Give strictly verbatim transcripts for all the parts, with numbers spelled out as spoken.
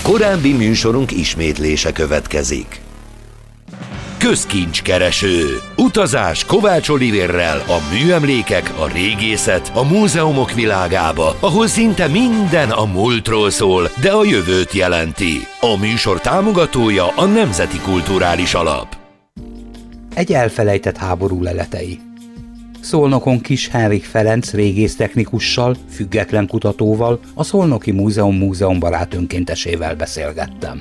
Korábbi műsorunk ismétlése következik. Közkincskereső. Utazás Kovács Olivérrel a műemlékek, a régészet, a múzeumok világába, ahol szinte minden a múltról szól, de a jövőt jelenti. A műsor támogatója a Nemzeti Kulturális Alap. Egy elfelejtett háború leletei. Szolnokon Kiss Henrik Ferenc régésztechnikussal, független kutatóval, a Szolnoki Múzeum múzeumbarát önkéntesével beszélgettem.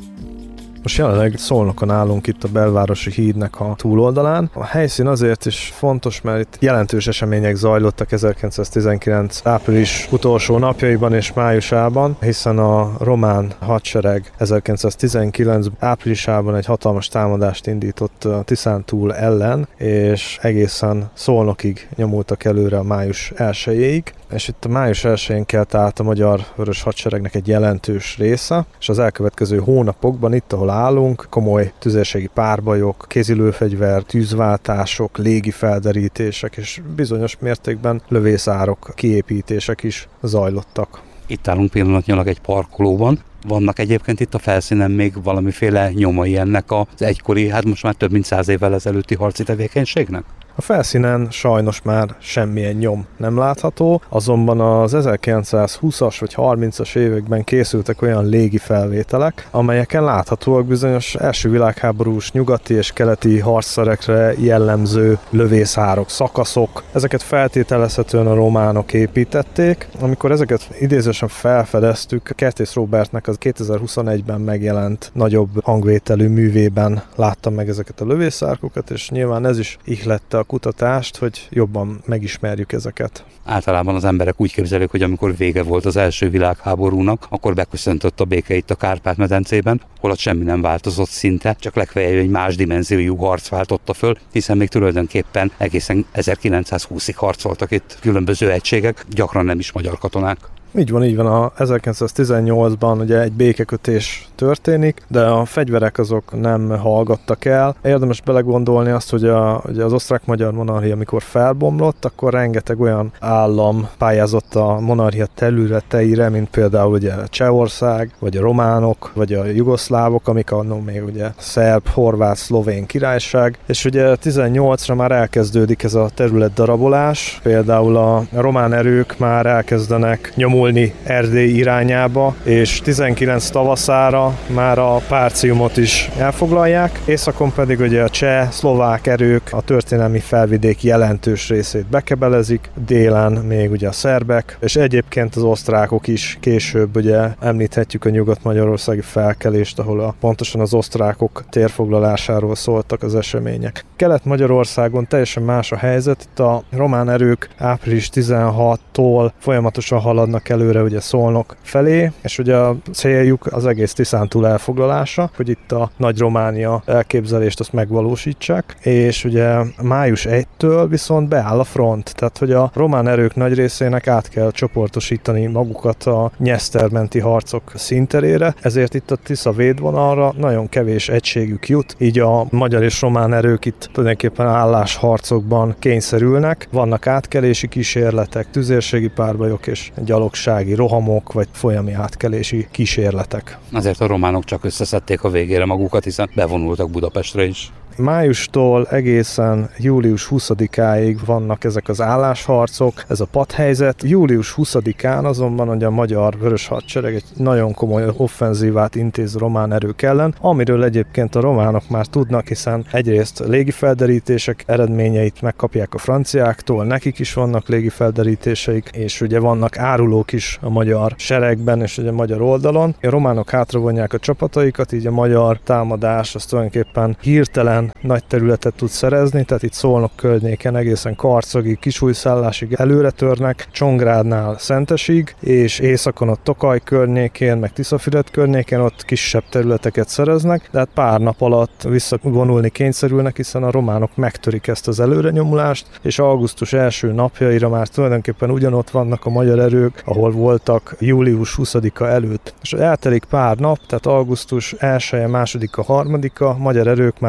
Most jelenleg Szolnokon állunk itt a belvárosi hídnek a túloldalán. A helyszín azért is fontos, mert itt jelentős események zajlottak ezerkilencszáztizenkilenc április utolsó napjaiban és májusában, hiszen a román hadsereg ezerkilencszáztizenkilenc áprilisában egy hatalmas támadást indított a Tiszántúl ellen, és egészen Szolnokig nyomultak előre a május elsejéig. És itt a május elsején kelt át a Magyar Vörös Hadseregnek egy jelentős része, és az elkövetkező hónapokban itt, ahol állunk, komoly tüzérségi párbajok, kézilőfegyver, tűzváltások, légi felderítések és bizonyos mértékben lövészárok, kiépítések is zajlottak. Itt állunk pillanatnyilag egy parkolóban. Vannak egyébként itt a felszínen még valamiféle nyomai ennek az egykori, hát most már több mint száz évvel ezelőtti harci tevékenységnek? A felszínen sajnos már semmilyen nyom nem látható, azonban az ezerkilencszázhúszas vagy harmincas években készültek olyan légi felvételek, amelyeken láthatóak bizonyos első világháborús nyugati és keleti harcszerekre jellemző lövészárok, szakaszok. Ezeket feltételezhetően a románok építették. Amikor ezeket idézősen felfedeztük, Kertész Róbertnek az kétezer-huszonegyben megjelent nagyobb hangvételű művében láttam meg ezeket a lövészárkokat, és nyilván ez is ihlette a kutatást, hogy jobban megismerjük ezeket. Általában az emberek úgy képzelik, hogy amikor vége volt az első világháborúnak, akkor beköszöntött a béke itt a Kárpát-medencében, holott semmi nem változott szinte, csak legfeljebb egy más dimenziójú harc váltotta föl, hiszen még tulajdonképpen egészen ezerkilencszázhúszig harcoltak itt különböző egységek, gyakran nem is magyar katonák. Így van, így van. A ezerkilencszáztizennyolcban ugye egy békekötés történik, de a fegyverek azok nem hallgattak el. Érdemes belegondolni azt, hogy a, ugye az osztrák-magyar monarchia, amikor felbomlott, akkor rengeteg olyan állam pályázott a monarchia területeire, mint például ugye Csehország, vagy a románok, vagy a jugoszlávok, amik annól még ugye szerb, horvát, szlovén királyság. És ugye tizennyolcra már elkezdődik ez a területdarabolás. Például a román erők már elkezdenek nyomulni Erdély irányába, és tizenkilenc tavaszára már a Párciumot is elfoglalják, északon pedig ugye a cseh, szlovák erők a történelmi felvidék jelentős részét bekebelezik, délen még ugye a szerbek, és egyébként az osztrákok is később ugye említhetjük a nyugat-magyarországi felkelést, ahol a, pontosan az osztrákok térfoglalásáról szóltak az események. Kelet-Magyarországon teljesen más a helyzet, itt a román erők április tizenhatodikától folyamatosan haladnak előre ugye Szolnok felé, és ugye a céljuk az egész Tiszántúl elfoglalása, hogy itt a Nagy Románia elképzelést azt megvalósítsák, és ugye május elsejétől viszont beáll a front, tehát hogy a román erők nagy részének át kell csoportosítani magukat a Nyesztermenti harcok színterére, ezért itt a Tisza védvonalra nagyon kevés egységük jut, így a magyar és román erők itt tulajdonképpen állásharcokban kényszerülnek, vannak átkelési kísérletek, tüzérségi párbajok és gyalogsági rohamok, vagy folyami átkelési kísérletek. Azért a románok csak összeszedték a végére magukat, hiszen bevonultak Budapestre is. Májustól egészen július huszadikáig vannak ezek az állásharcok, ez a padhelyzet. július huszadikán azonban ugye a Magyar Vörös Hadsereg egy nagyon komoly offenzívát intéz a román erők ellen, amiről egyébként a románok már tudnak, hiszen egyrészt légifelderítések eredményeit megkapják a franciáktól, nekik is vannak légifelderítéseik, és ugye vannak árulók is a magyar seregben és ugye a magyar oldalon. A románok hátravonják a csapataikat, így a magyar támadás az tulajdonképpen hirtelen nagy területet tud szerezni, tehát itt Szolnok környéken egészen Karcagig, Kisújszállásig előre törnek, Csongrádnál Szentesig, és északon a Tokaj környékén, meg Tiszafüred környékén ott kisebb területeket szereznek, de hát pár nap alatt visszavonulni kényszerülnek, hiszen a románok megtörik ezt az előrenyomulást, és augusztus első napjaira már tulajdonképpen ugyanott vannak a magyar erők, ahol voltak július huszadika előtt. És eltelik pár nap, tehát augusztus elseje, másodika, harmadika, magyar erők már a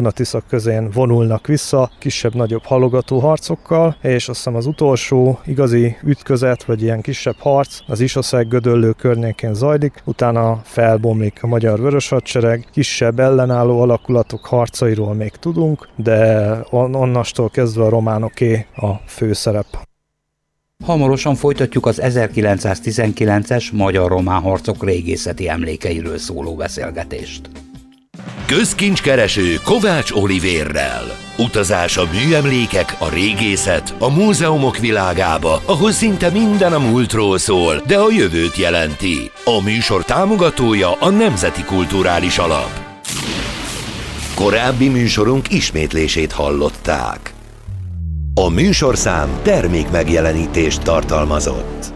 Duna-Tisza közén vonulnak vissza kisebb-nagyobb halogató harcokkal, és azt hiszem az utolsó igazi ütközet, vagy ilyen kisebb harc az Isoszeg-Gödöllő környékén zajlik, utána felbomlik a magyar vöröshadsereg, kisebb ellenálló alakulatok harcairól még tudunk, de onnastól kezdve a románoké a főszerep. Hamarosan folytatjuk az ezerkilencszáztizenkilences magyar-román harcok régészeti emlékeiről szóló beszélgetést. Közkincskereső Kovács Olivérrel. Utazás a műemlékek, a régészet, a múzeumok világába, ahol szinte minden a múltról szól, de a jövőt jelenti. A műsor támogatója a Nemzeti Kulturális Alap. Korábbi műsorunk ismétlését hallották. A műsorszám termékmegjelenítést tartalmazott.